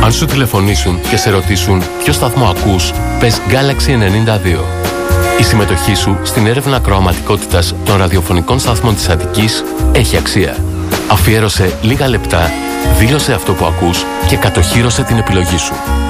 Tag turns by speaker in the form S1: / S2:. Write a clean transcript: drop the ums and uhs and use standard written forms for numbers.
S1: Αν σου τηλεφωνήσουν και σε ρωτήσουν ποιο σταθμό ακούς, πες Galaxy 92. Η συμμετοχή σου στην έρευνα ακροαματικότητας των ραδιοφωνικών σταθμών της Αττικής έχει αξία. Αφιέρωσε λίγα λεπτά, δήλωσε αυτό που ακούς και κατοχύρωσε την επιλογή σου.